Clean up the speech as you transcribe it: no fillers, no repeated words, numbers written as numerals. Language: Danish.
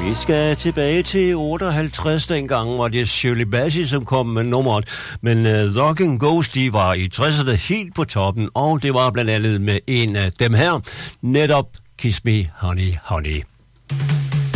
Vi skal tilbage til 58, dengang var det Shirley Bassey, som kom med nummeret. Men Rockin' Ghost, de var i 60'erne helt på toppen, og det var blandt andet med en af dem her, netop Kiss Me Honey Honey.